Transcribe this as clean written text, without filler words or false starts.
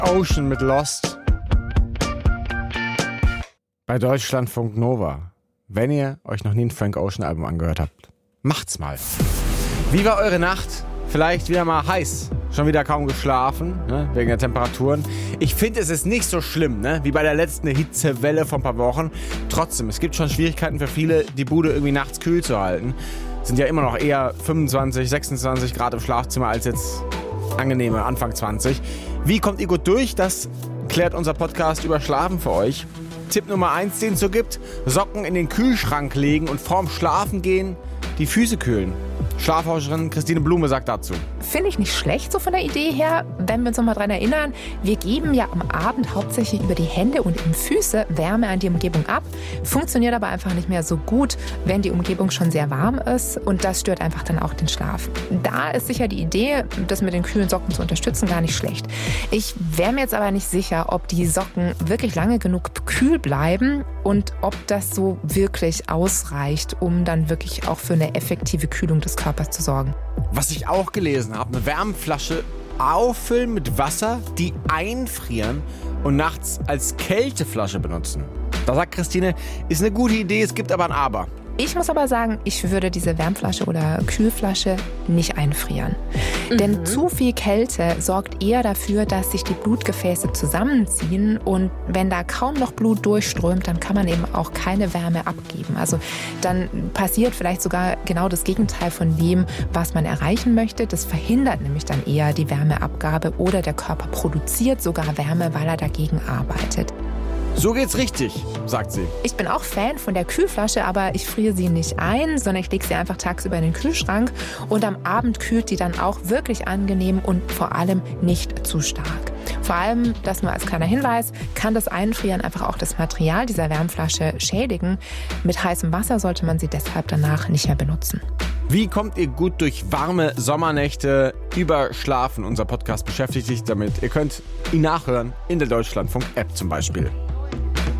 Ocean mit Lost bei Deutschlandfunk Nova. Wenn ihr euch noch nie ein Frank Ocean Album angehört habt, macht's mal. Wie war eure Nacht? Vielleicht wieder mal heiß. Schon wieder kaum geschlafen, ne? Wegen der Temperaturen. Ich finde, es ist nicht so schlimm, ne? Wie bei der letzten Hitzewelle vor ein paar Wochen. Trotzdem, es gibt schon Schwierigkeiten für viele, die Bude irgendwie nachts kühl zu halten. Es sind ja immer noch eher 25, 26 Grad im Schlafzimmer als jetzt angenehme Anfang 20. Wie kommt ihr gut durch? Das klärt unser Podcast über Schlafen für euch. Tipp Nummer 1, den es so gibt: Socken in den Kühlschrank legen und vorm Schlafen gehen die Füße kühlen. Schlafforscherin Christine Blume sagt dazu: Finde ich nicht schlecht so von der Idee her, wenn wir uns noch mal dran erinnern. Wir geben ja am Abend hauptsächlich über die Hände und die Füße Wärme an die Umgebung ab. Funktioniert aber einfach nicht mehr so gut, wenn die Umgebung schon sehr warm ist, und das stört einfach dann auch den Schlaf. Da ist sicher die Idee, das mit den kühlen Socken zu unterstützen, gar nicht schlecht. Ich wäre mir jetzt aber nicht sicher, ob die Socken wirklich lange genug kühl bleiben und ob das so wirklich ausreicht, um dann wirklich auch für eine effektive Kühlung des Körpers zu sorgen. Was ich auch gelesen habe: eine Wärmflasche auffüllen mit Wasser, die einfrieren und nachts als Kälteflasche benutzen. Da sagt Christine, ist eine gute Idee, es gibt aber ein Aber. Ich muss aber sagen, ich würde diese Wärmflasche oder Kühlflasche nicht einfrieren. Denn zu viel Kälte sorgt eher dafür, dass sich die Blutgefäße zusammenziehen, und wenn da kaum noch Blut durchströmt, dann kann man eben auch keine Wärme abgeben. Also dann passiert vielleicht sogar genau das Gegenteil von dem, was man erreichen möchte. Das verhindert nämlich dann eher die Wärmeabgabe, oder der Körper produziert sogar Wärme, weil er dagegen arbeitet. So geht's richtig, sagt sie. Ich bin auch Fan von der Kühlflasche, aber ich friere sie nicht ein, sondern ich lege sie einfach tagsüber in den Kühlschrank, und am Abend kühlt die dann auch wirklich angenehm und vor allem nicht zu stark. Vor allem, das nur als kleiner Hinweis, kann das Einfrieren einfach auch das Material dieser Wärmflasche schädigen. Mit heißem Wasser sollte man sie deshalb danach nicht mehr benutzen. Wie kommt ihr gut durch warme Sommernächte? Über Schlafen. Unser Podcast beschäftigt sich damit. Ihr könnt ihn nachhören in der Deutschlandfunk-App zum Beispiel.